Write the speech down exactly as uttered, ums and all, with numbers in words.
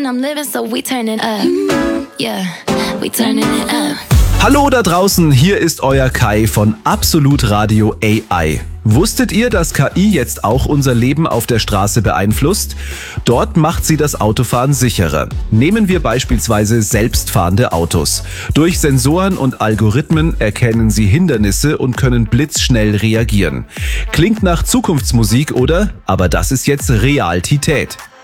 and I'm living, so we turning up. Yeah, we turning it up. Hallo da draußen, hier ist euer Kai von Absolut Radio A I. Wusstet ihr, dass K I jetzt auch unser Leben auf der Straße beeinflusst? Dort macht sie das Autofahren sicherer. Nehmen wir beispielsweise selbstfahrende Autos. Durch Sensoren und Algorithmen erkennen sie Hindernisse und können blitzschnell reagieren. Klingt nach Zukunftsmusik, oder? Aber das ist jetzt Realität.